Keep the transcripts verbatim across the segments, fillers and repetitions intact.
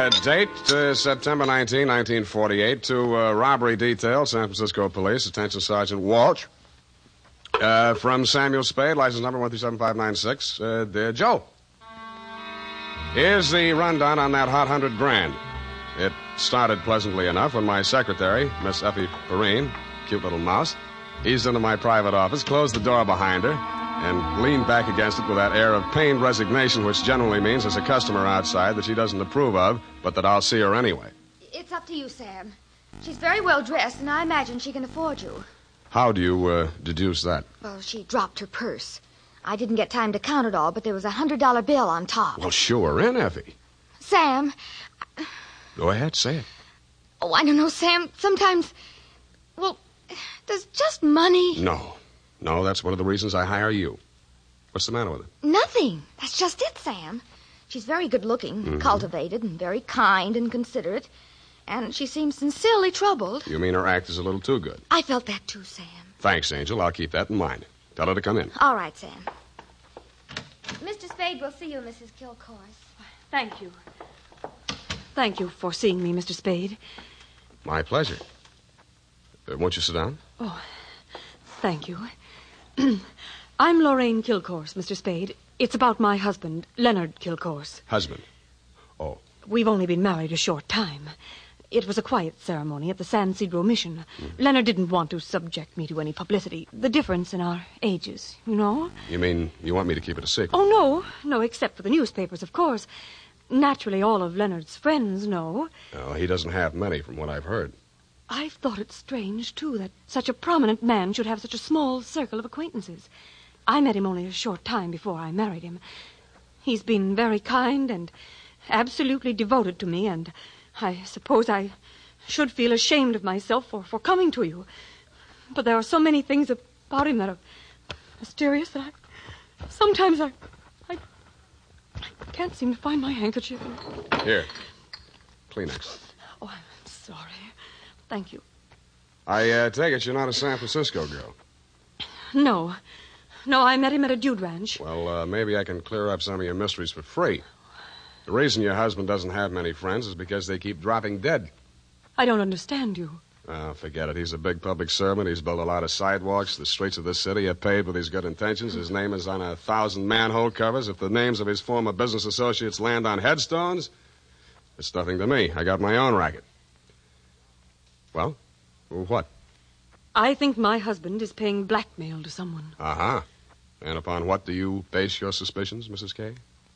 Uh, date, uh, September nineteenth, nineteen forty-eight, to uh, robbery detail, San Francisco Police. Attention, Sergeant Walsh. Uh, from Samuel Spade, license number one three seven five nine six. Uh, dear Joe. Here's the rundown on that hot hundred grand. It started pleasantly enough when my secretary, Miss Effie Perrine, cute little mouse, eased into my private office, closed the door behind her, and leaned back against it with that air of pained resignation, which generally means there's a customer outside that she doesn't approve of, but that I'll see her anyway. It's up to you, Sam. She's very well dressed, and I imagine she can afford you. How do you uh, deduce that? Well, she dropped her purse. I didn't get time to count it all, but there was a hundred dollar bill on top. Well, sure, in, Effie. Sam. Go ahead, say it. Oh, I don't know, Sam. Sometimes, well, does just money... No. No, that's one of the reasons I hire you. What's the matter with it? Nothing. That's just it, Sam. She's very good-looking, mm-hmm. cultivated, and very kind and considerate. And she seems sincerely troubled. You mean her act is a little too good? I felt that too, Sam. Thanks, Angel. I'll keep that in mind. Tell her to come in. All right, Sam. Mister Spade will see you, Missus Kilcourse. Thank you. Thank you for seeing me, Mister Spade. My pleasure. Uh, won't you sit down? Oh, thank you. I'm Lorraine Kilcourse, Mister Spade. It's about my husband, Leonard Kilcourse. Husband? Oh. We've only been married a short time. It was a quiet ceremony at the San Sidro Mission. Mm. Leonard didn't want to subject me to any publicity. The difference in our ages, you know? You mean you want me to keep it a secret? Oh, no. No, except for the newspapers, of course. Naturally, all of Leonard's friends know. Oh, he doesn't have many, from what I've heard. I've thought it strange, too, that such a prominent man should have such a small circle of acquaintances. I met him only a short time before I married him. He's been very kind and absolutely devoted to me, and I suppose I should feel ashamed of myself for, for coming to you. But there are so many things about him that are mysterious that I... Sometimes I... I, I can't seem to find my handkerchief. Here. Kleenex. Oh, I'm sorry. Thank you. I uh, take it you're not a San Francisco girl. No. No, I met him at a dude ranch. Well, uh, maybe I can clear up some of your mysteries for free. The reason your husband doesn't have many friends is because they keep dropping dead. I don't understand you. Oh, forget it. He's a big public servant. He's built a lot of sidewalks. The streets of this city are paved with his good intentions. His name is on a thousand manhole covers. If the names of his former business associates land on headstones, it's nothing to me. I got my own racket. Well, what? I think my husband is paying blackmail to someone. Uh-huh. And upon what do you base your suspicions, Missus Kay?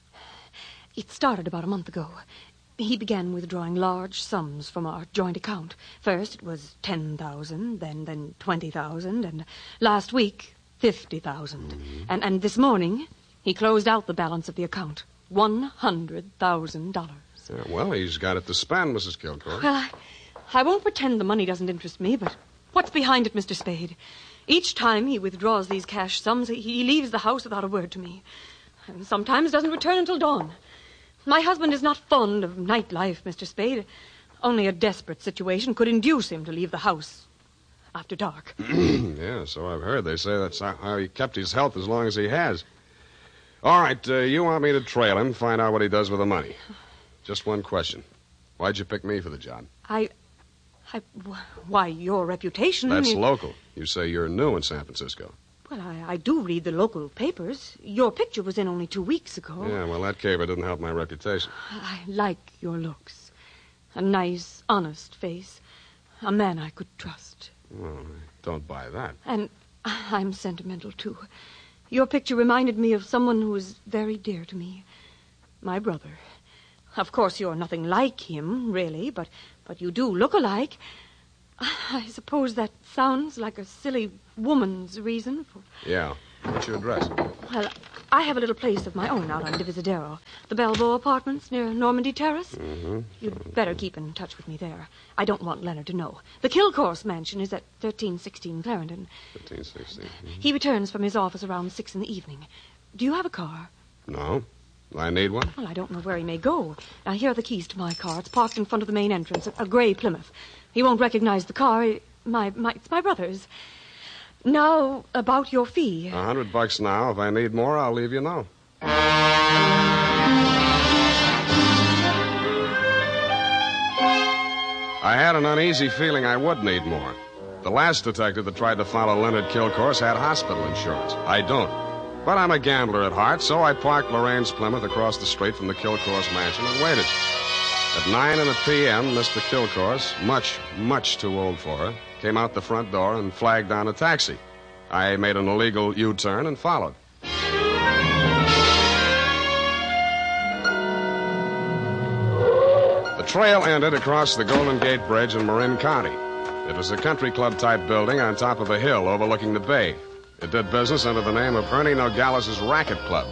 It started about a month ago. He began withdrawing large sums from our joint account. First it was ten thousand, then then twenty thousand, and last week fifty thousand. Mm-hmm. And and this morning he closed out the balance of the account, one hundred thousand dollars. Yeah, well, he's got it to spend, Missus Kilcourse. Well, I, I won't pretend the money doesn't interest me, but what's behind it, Mister Spade? Each time he withdraws these cash sums, he, he leaves the house without a word to me, and sometimes doesn't return until dawn. My husband is not fond of nightlife, Mister Spade. Only a desperate situation could induce him to leave the house after dark. Yeah, so I've heard. They say that's how he kept his health as long as he has. All right, uh, you want me to trail him, find out what he does with the money. Just one question. Why'd you pick me for the job? I... I... Why, your reputation... That's is... local. You say you're new in San Francisco. Well, I, I do read the local papers. Your picture was in only two weeks ago. Yeah, well, that caper didn't help my reputation. I like your looks. A nice, honest face. A man I could trust. Well, I don't buy that. And I'm sentimental, too. Your picture reminded me of someone who was very dear to me. My brother. Of course, you're nothing like him, really, but, but you do look alike. I suppose that sounds like a silly woman's reason for... Yeah. What's your address? Well, I have a little place of my own out on Divisadero. The Belvo Apartments near Normandy Terrace. Mm-hmm. You'd better keep in touch with me there. I don't want Leonard to know. The Kilcourse mansion is at thirteen sixteen Clarendon. thirteen sixteen. Mm-hmm. He returns from his office around six in the evening. Do you have a car? No. I need one? Well, I don't know where he may go. Now, here are the keys to my car. It's parked in front of the main entrance, a, a gray Plymouth. He won't recognize the car. My, my, it's my brother's. Now, about your fee. A hundred bucks now. If I need more, I'll leave you know. I had an uneasy feeling I would need more. The last detective that tried to follow Leonard Kilcourse had hospital insurance. I don't. But I'm a gambler at heart, so I parked Lorraine's Plymouth across the street from the Kilcourse mansion and waited. At nine in the p m, Mister Kilcourse, much, much too old for her, came out the front door and flagged down a taxi. I made an illegal U-turn and followed. The trail ended across the Golden Gate Bridge in Marin County. It was a country club-type building on top of a hill overlooking the bay. It did business under the name of Ernie Nogales' Racket Club.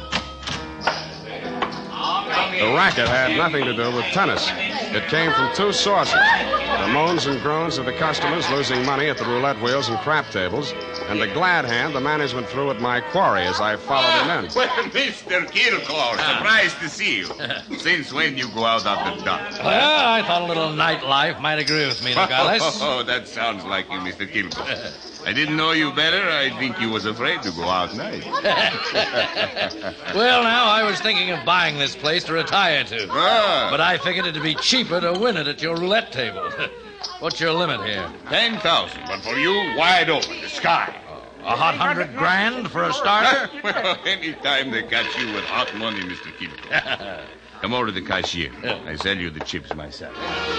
The racket had nothing to do with tennis. It came from two sources: the moans and groans of the customers losing money at the roulette wheels and crap tables, and the glad hand the management threw at my quarry as I followed him in. Well, Mister Kilcourse, surprised to see you. Since when you go out after dark? Well, I thought a little nightlife might agree with me, Nogales. Oh, that sounds like you, Mister Kilcourse. I didn't know you better. I think you was afraid to go out night. Well, now, I was thinking of buying this place to retire to. Ah. But I figured it'd be cheaper to win it at your roulette table. What's your limit here? Ten thousand, but for you, wide open, the sky. A hot hundred grand for a starter? Well, any time they catch you with hot money, Mister Kilcourse. Come over to the cashier. I sell you the chips myself.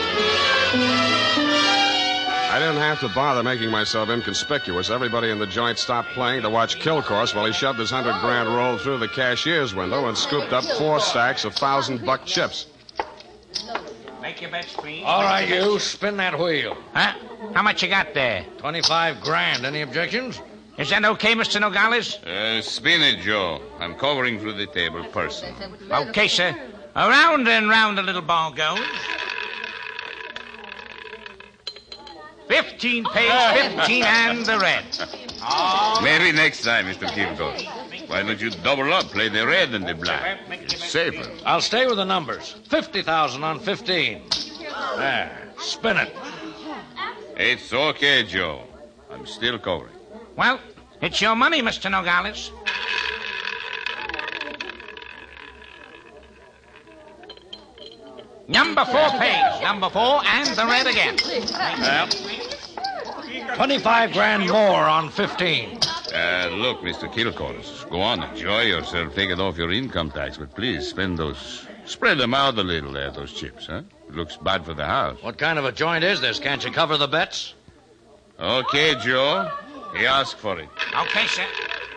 I didn't have to bother making myself inconspicuous. Everybody in the joint stopped playing to watch Kilcourse while he shoved his hundred grand roll through the cashier's window and scooped up four stacks of thousand-buck chips. Make your bets, please. All right, you. Spin that wheel. Huh? How much you got there? Twenty-five grand. Any objections? Is that okay, Mister Nogales? Uh, spin it, Joe. I'm covering through the table personally. Okay, sir. Around and round the little ball goes. Fifteen pays, fifteen, and the red. Maybe next time, Mister Kilcourse. Why don't you double up, play the red and the black? It's safer. I'll stay with the numbers. Fifty thousand on fifteen. There. Spin it. It's okay, Joe. I'm still covering. Well, it's your money, Mister Nogales. Number four pays. Number four and the red again. Well, twenty-five grand more on fifteen. Uh, look, Mister Kilcourse, go on, enjoy yourself. Take it off your income tax, but please spend those... Spread them out a little there, those chips, huh? It looks bad for the house. What kind of a joint is this? Can't you cover the bets? Okay, Joe. He asked for it. Okay, sir.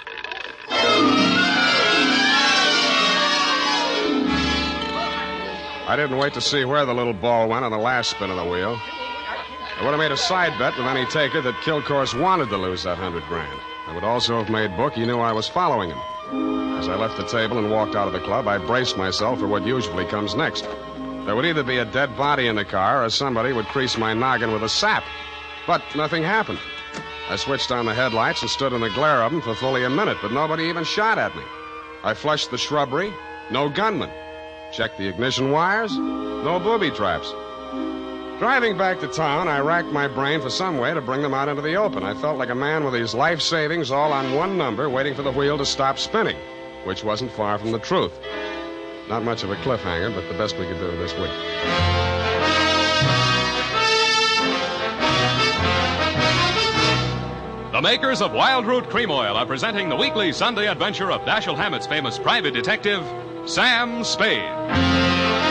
I didn't wait to see where the little ball went on the last spin of the wheel. I would have made a side bet with any taker that Kilcourse wanted to lose that hundred grand. I would also have made book he knew I was following him. As I left the table and walked out of the club, I braced myself for what usually comes next. There would either be a dead body in the car or somebody would crease my noggin with a sap. But nothing happened. I switched on the headlights and stood in the glare of them for fully a minute, but nobody even shot at me. I flushed the shrubbery. No gunman. Checked the ignition wires. No booby traps. Driving back to town, I racked my brain for some way to bring them out into the open. I felt like a man with his life savings all on one number, waiting for the wheel to stop spinning, which wasn't far from the truth. Not much of a cliffhanger, but the best we could do this week. The makers of Wild Root Cream Oil are presenting the weekly Sunday adventure of Dashiell Hammett's famous private detective, Sam Spade.